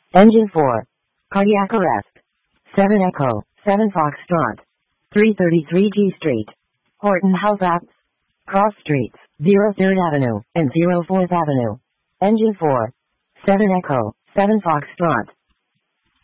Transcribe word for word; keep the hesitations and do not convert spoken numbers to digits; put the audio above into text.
Engine four. Cardiac arrest. seven Echo, seven Foxtrot. three thirty-three G Street. Horton House Apps. Cross Streets, zero third Avenue and zero fourth Avenue. Engine four. seven Echo, seven Foxtrot.